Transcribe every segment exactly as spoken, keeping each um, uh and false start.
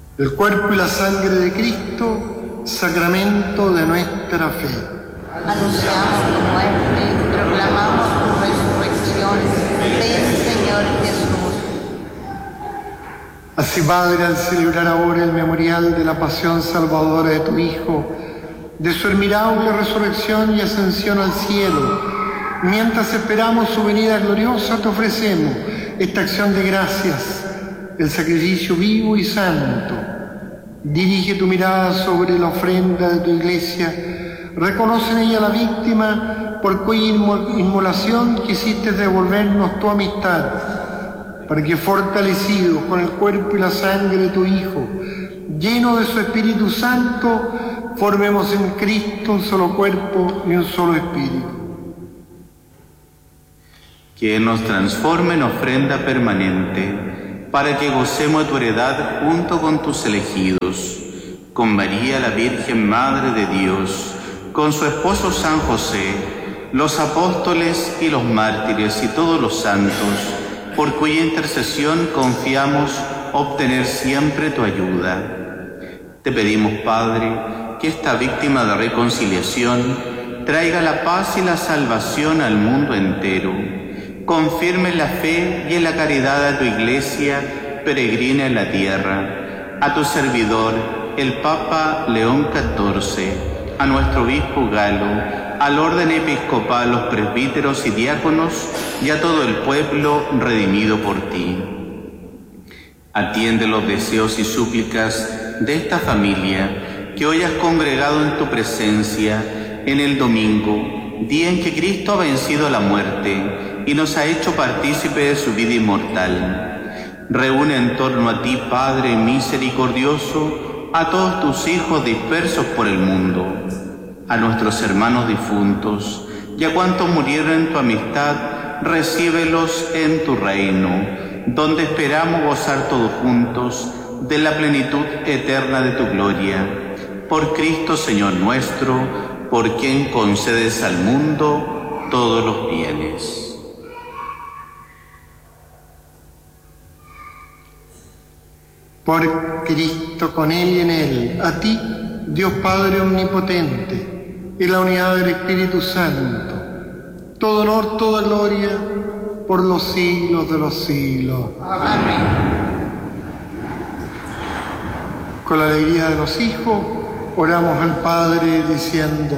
El cuerpo y la sangre de Cristo, sacramento de nuestra fe. Anunciamos tu muerte, proclamamos tu resurrección. Ven, Señor Jesús. Así, Padre, al celebrar ahora el memorial de la pasión salvadora de tu Hijo, de su admirable resurrección y ascensión al cielo, mientras esperamos su venida gloriosa, te ofrecemos esta acción de gracias, el sacrificio vivo y santo. Dirige tu mirada sobre la ofrenda de tu iglesia, reconoce en ella la víctima por cuya inmolación quisiste devolvernos tu amistad, para que fortalecidos con el cuerpo y la sangre de tu Hijo, lleno de su Espíritu Santo, formemos en Cristo un solo cuerpo y un solo espíritu. Que nos transforme en ofrenda permanente, para que gocemos de tu heredad junto con tus elegidos, con María la Virgen Madre de Dios, con su esposo San José, los apóstoles y los mártires y todos los santos, por cuya intercesión confiamos obtener siempre tu ayuda. Te pedimos, Padre, que esta víctima de reconciliación traiga la paz y la salvación al mundo entero. Confirme en la fe y en la caridad a tu Iglesia peregrina en la tierra, a tu servidor, el Papa León catorce, a nuestro obispo Galo, al orden episcopal, los presbíteros y diáconos, y a todo el pueblo redimido por ti. Atiende los deseos y súplicas de esta familia que hoy has congregado en tu presencia en el domingo, día en que Cristo ha vencido la muerte y nos ha hecho partícipe de su vida inmortal. Reúne en torno a ti, Padre misericordioso, a todos tus hijos dispersos por el mundo, a nuestros hermanos difuntos y a cuantos murieron en tu amistad, recíbelos en tu reino, donde esperamos gozar todos juntos de la plenitud eterna de tu gloria. Por Cristo Señor nuestro, por quien concedes al mundo todos los bienes. Por Cristo, con Él y en Él, a ti, Dios Padre omnipotente, en la unidad del Espíritu Santo, todo honor, toda gloria, por los siglos de los siglos. Amén. Con la alegría de los hijos, oramos al Padre diciendo: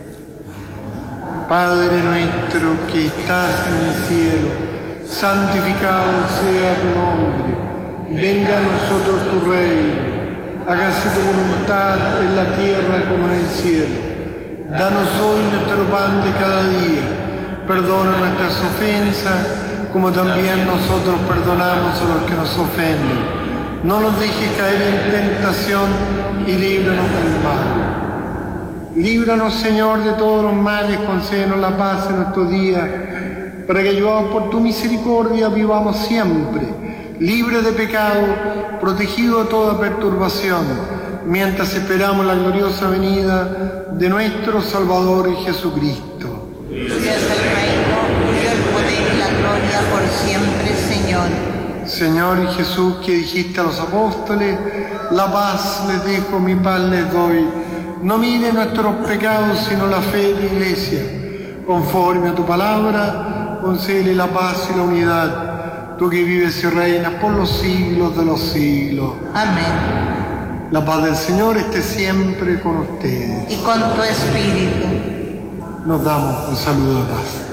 Padre nuestro que estás en el cielo, santificado sea tu nombre. Venga a nosotros tu reino, hágase tu voluntad en la tierra como en el cielo. Danos hoy nuestro pan de cada día, perdona nuestras ofensas, como también nosotros perdonamos a los que nos ofenden. No nos dejes caer en tentación y líbranos del mal. Líbranos, Señor, de todos los males, concédenos la paz en nuestros días, para que, ayudados por tu misericordia, vivamos siempre libre de pecado, protegido de toda perturbación, mientras esperamos la gloriosa venida de nuestro Salvador Jesucristo. Tuyo es el reino, tuyo el poder y la gloria por siempre, Señor. Señor Jesús, que dijiste a los apóstoles: la paz les dejo, mi paz les doy. No mire nuestros pecados, sino la fe de la Iglesia. Conforme a tu palabra, concédele la paz y la unidad. Tú que vives y reinas por los siglos de los siglos. Amén. La paz del Señor esté siempre con ustedes. Y con tu espíritu. Nos damos un saludo de paz.